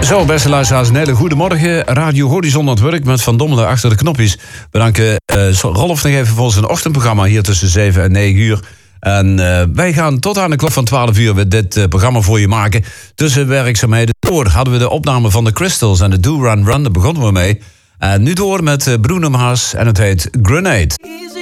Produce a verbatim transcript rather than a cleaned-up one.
Zo, beste luisteraars, een hele goede morgen. Radio Horizon aan het werk met Van Dommelen achter de knopjes. Bedanken uh, Rolf nog even voor zijn ochtendprogramma hier tussen zeven en negen uur. En uh, wij gaan tot aan de klok van twaalf uur weer dit uh, programma voor je maken. Tussen werkzaamheden door hadden we de opname van de Crystals en de Do Run Run, daar begonnen we mee. En nu door met uh, Bruno Mars en het heet Grenade.